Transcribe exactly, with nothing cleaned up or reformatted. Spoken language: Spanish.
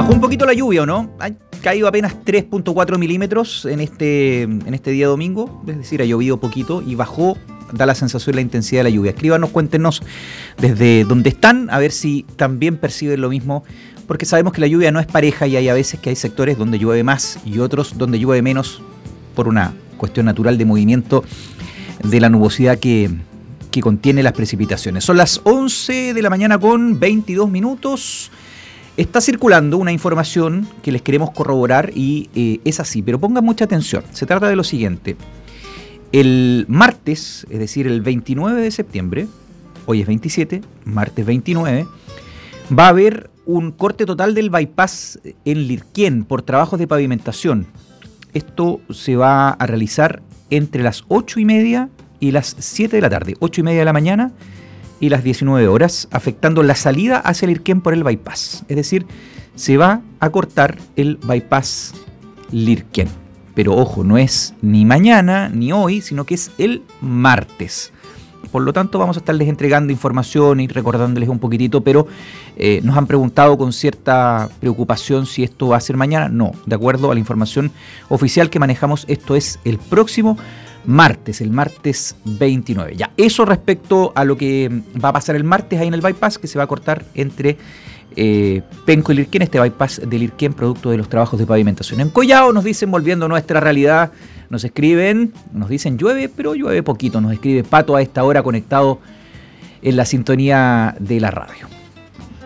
Bajó un poquito la lluvia, ¿o no? Ha caído apenas tres punto cuatro milímetros en este, en este día domingo, es decir, ha llovido poquito y bajó, da la sensación la intensidad de la lluvia. Escríbanos, cuéntenos desde dónde están, a ver si también perciben lo mismo, porque sabemos que la lluvia no es pareja y hay a veces que hay sectores donde llueve más y otros donde llueve menos por una cuestión natural de movimiento de la nubosidad que, que contiene las precipitaciones. Son las once de la mañana con veintidós minutos. Está circulando una información que les queremos corroborar y eh, es así, pero pongan mucha atención. Se trata de lo siguiente. El martes, es decir, el veintinueve de septiembre, hoy es veintisiete, martes veintinueve, va a haber un corte total del bypass en Lirquén por trabajos de pavimentación. Esto se va a realizar entre las ocho y media y las siete de la tarde, ocho y media de la mañana y las diecinueve horas, afectando la salida hacia el Lirquén por el bypass. Es decir, se va a cortar el bypass Lirquén. Pero ojo, no es ni mañana ni hoy, sino que es el martes. Por lo tanto, vamos a estarles entregando información y recordándoles un poquitito, pero eh, nos han preguntado con cierta preocupación si esto va a ser mañana. No, de acuerdo a la información oficial que manejamos, esto es el próximo martes, el martes veintinueve. Ya, eso respecto a lo que va a pasar el martes ahí en el bypass, que se va a cortar entre eh, Penco y Lirquén, este bypass de Lirquén, producto de los trabajos de pavimentación. En Collao nos dicen, volviendo a nuestra realidad, nos escriben, nos dicen llueve, pero llueve poquito. Nos escribe Pato a esta hora conectado en la sintonía de la radio.